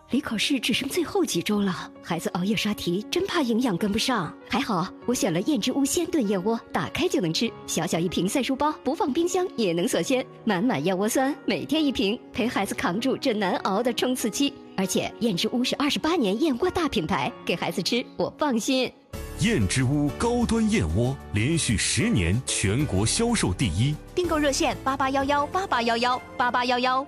离考试只剩最后几周了，孩子熬夜刷题，真怕营养跟不上。还好我选了燕之屋鲜炖燕窝，打开就能吃，小小一瓶赛书包，不放冰箱也能锁鲜，满满燕窝酸，每天1瓶，陪孩子扛住这难熬的冲刺期。而且燕之屋是28年燕窝大品牌，给孩子吃我放心。 燕之屋高端燕窝连续10年全国销售第一， 订购热线881188118811。